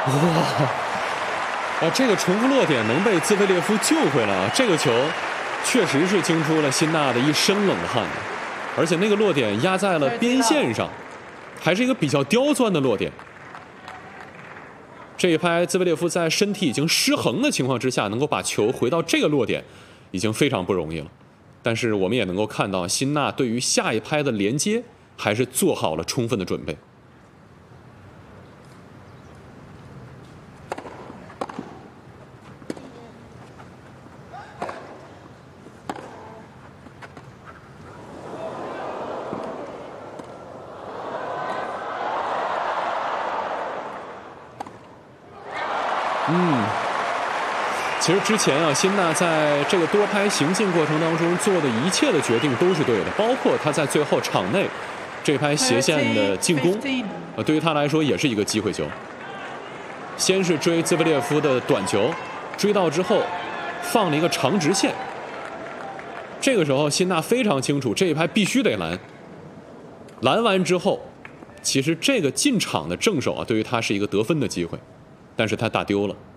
啊，这个重复落点能被兹维列夫救回来啊！这个球确实是惊出了辛纳的一身冷汗，而且那个落点压在了边线上，还是一个比较刁钻的落点。这一拍，兹维列夫在身体已经失衡的情况之下，能够把球回到这个落点，已经非常不容易了。但是我们也能够看到，辛纳对于下一拍的连接还是做好了充分的准备。其实之前啊，辛纳在这个多拍行进过程当中做的一切的决定都是对的，包括他在最后场内这拍斜线的进攻，对于他来说也是一个机会球。先是追兹维列夫的短球，追到之后放了一个长直线。这个时候辛纳非常清楚这一拍必须得拦，拦完之后，其实这个进场的正手啊，对于他是一个得分的机会，但是他打丢了。